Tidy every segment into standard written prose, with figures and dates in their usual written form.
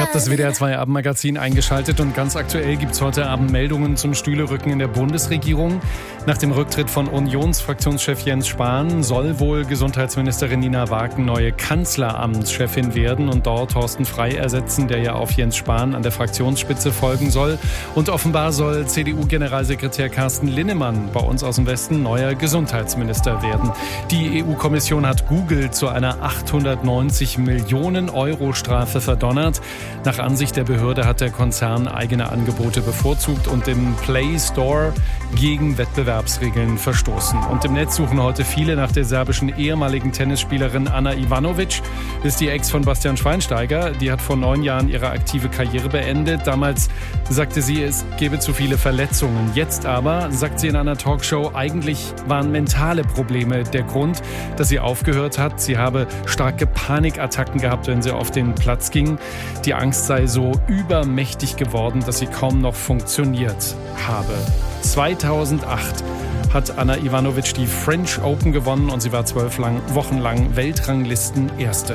habt das WDR 2 Abendmagazin eingeschaltet und ganz aktuell gibt es heute Abend Meldungen zum Stühlerücken in der Bundesregierung. Nach dem Rücktritt von Unionsfraktionschef Jens Spahn soll wohl Gesundheitsministerin Nina Wagen neue Kanzleramtschefin werden und dort Thorsten Frey ersetzen, der ja auf Jens Spahn an der Fraktionsspitze folgen soll. Und offenbar soll CDU-Generalsekretär Carsten Linnemann bei uns aus dem Westen neuer Gesundheitsminister werden. Die EU-Kommission hat Google zu einer 890 Millionen Euro Strafe verdonnert. Nach Ansicht der Behörde hat der Konzern eigene Angebote bevorzugt und im Play Store gegen Wettbewerbsregeln verstoßen. Und im Netz suchen heute viele nach der serbischen ehemaligen Tennisspielerin Ana Ivanovic. Das ist die Ex von Bastian Schweinsteiger. Die hat vor 9 Jahren ihre aktive Karriere beendet. Damals sagte sie, es gebe zu viele Verletzungen. Jetzt aber, sagt sie in einer Talkshow, eigentlich waren mentale Probleme der Grund, dass sie aufgehört hat. Sie habe starke Panikattacken gehabt, wenn sie auf den Platz ging. Die Angst sei so übermächtig geworden, dass sie kaum noch funktioniert habe. 2008 hat Ana Ivanovic die French Open gewonnen und sie war 12 Wochen lang Weltranglisten-Erste.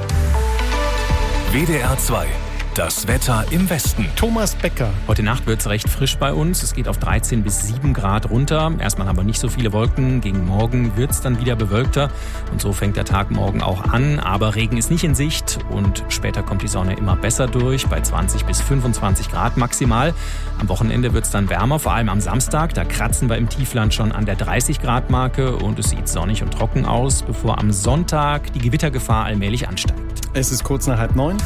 WDR 2. Das Wetter im Westen. Thomas Becker. Heute Nacht wird es recht frisch bei uns. Es geht auf 13 bis 7 Grad runter. Erstmal aber nicht so viele Wolken. Gegen morgen wird es dann wieder bewölkter. Und so fängt der Tag morgen auch an. Aber Regen ist nicht in Sicht. Und später kommt die Sonne immer besser durch. Bei 20 bis 25 Grad maximal. Am Wochenende wird es dann wärmer. Vor allem am Samstag. Da kratzen wir im Tiefland schon an der 30 Grad Marke. Und es sieht sonnig und trocken aus, bevor am Sonntag die Gewittergefahr allmählich ansteigt. Es ist kurz nach 8:30.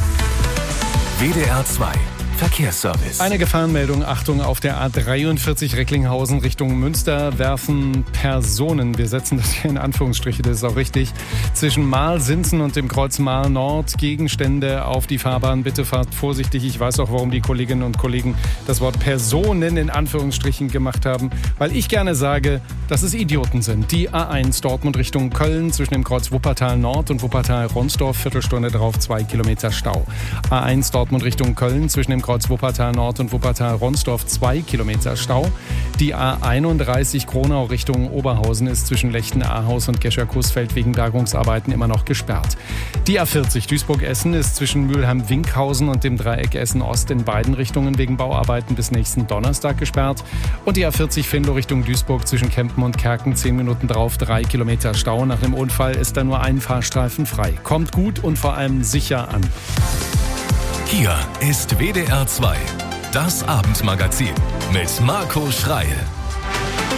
WDR 2 Verkehrsservice. Eine Gefahrenmeldung, Achtung, auf der A43 Recklinghausen Richtung Münster werfen Personen, wir setzen das hier in Anführungsstriche, das ist auch richtig, zwischen Marl-Sinzen und dem Kreuz Marl-Nord Gegenstände auf die Fahrbahn. Bitte fahrt vorsichtig. Ich weiß auch, warum die Kolleginnen und Kollegen das Wort Personen in Anführungsstrichen gemacht haben, weil ich gerne sage, dass es Idioten sind. Die A1 Dortmund Richtung Köln zwischen dem Kreuz Wuppertal-Nord und Wuppertal-Ronsdorf, Viertelstunde drauf, 2 Kilometer Stau. A1 Dortmund Richtung Köln zwischen dem Kreuz Wuppertal-Nord und Wuppertal-Ronsdorf, 2 Kilometer Stau. Die A31 Kronau Richtung Oberhausen ist zwischen Lechten-Ahaus und Gescher-Coesfeld wegen Bergungsarbeiten immer noch gesperrt. Die A40 Duisburg-Essen ist zwischen Mülheim-Winkhausen und dem Dreieck Essen-Ost in beiden Richtungen wegen Bauarbeiten bis nächsten Donnerstag gesperrt. Und die A40 Venlo Richtung Duisburg zwischen Kempen und Kerken, 10 Minuten drauf, 3 Kilometer Stau. Nach dem Unfall ist da nur ein Fahrstreifen frei. Kommt gut und vor allem sicher an. Hier ist WDR 2, das Abendmagazin mit Marco Schreil.